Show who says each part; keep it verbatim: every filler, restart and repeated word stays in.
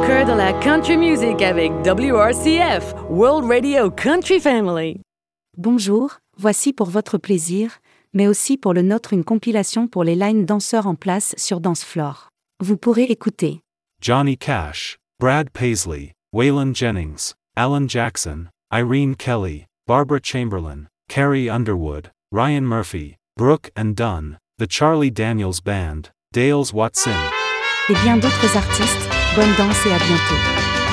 Speaker 1: cœur de la country music avec W R C F, World Radio Country Family.
Speaker 2: Bonjour, voici pour votre plaisir, mais aussi pour le nôtre une compilation pour les line danseurs en place sur Dancefloor. Vous pourrez écouter
Speaker 3: Johnny Cash, Brad Paisley, Waylon Jennings, Alan Jackson, Irene Kelly, Barbara Chamberlain, Carrie Underwood, Ryan Murphy, Brooke and Dunn, The Charlie Daniels Band, Dales Watson
Speaker 2: et bien d'autres artistes. Bonne danse et à bientôt.